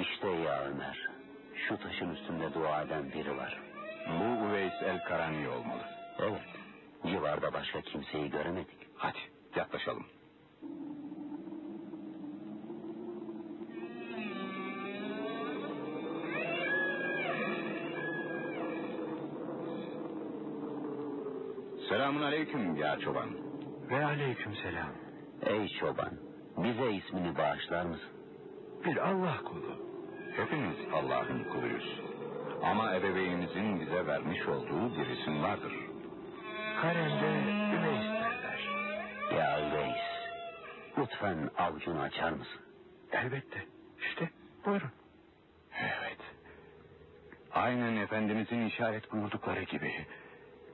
İşte ya Ömer, şu taşın üstünde dua eden biri var. Bu Uveys el-Karani olmalı. Evet, civarda başka kimseyi göremedik. Hadi yaklaşalım. Selamun aleyküm ya çoban. Ve aleyküm selam. Ey çoban, bize ismini bağışlar mısın? Bir Allah kulu. Hepimiz Allah'ın kuluyuz. Ama ebeveynimizin bize vermiş olduğu bir isim vardır. Karende Üveys derler. Ya Üveys, lütfen avucunu açar mısın? Elbette. İşte buyurun. Evet. Aynen Efendimizin işaret buyurdukları gibi.